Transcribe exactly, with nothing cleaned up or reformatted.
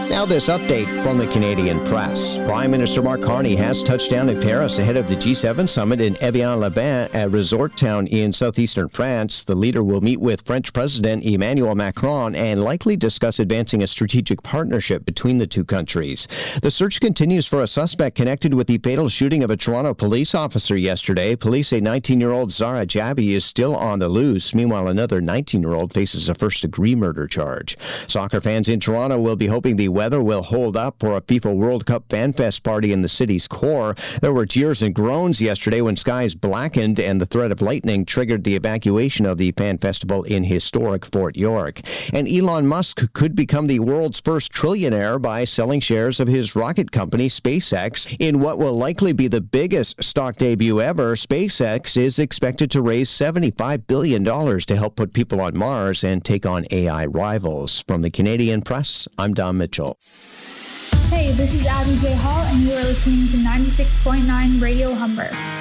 Now this update from the Canadian Press. Prime Minister Mark Carney has touched down in Paris ahead of the G seven summit in Evian-les-Bains, a resort town in southeastern France. The leader will meet with French President Emmanuel Macron and likely discuss advancing a strategic partnership between the two countries. The search continues for a suspect connected with the fatal shooting of a Toronto police officer yesterday. Police say nineteen-year-old Zara Jabi is still on the loose. Meanwhile, another nineteen-year-old faces a first-degree murder charge. Soccer fans in Toronto will be hoping the weather will hold up for a FIFA World Cup Fan Fest party in the city's core. There were jeers and groans yesterday when skies blackened and the threat of lightning triggered the evacuation of the fan festival in historic Fort York. And Elon Musk could become the world's first trillionaire by selling shares of his rocket company SpaceX in what will likely be the biggest stock debut ever. SpaceX is expected to raise seventy-five billion dollars to help put people on Mars and take on A I rivals. From the Canadian Press, I'm Don Mitchell. Hey, this is Abby J. Hall, and you are listening to ninety-six point nine Radio Humber.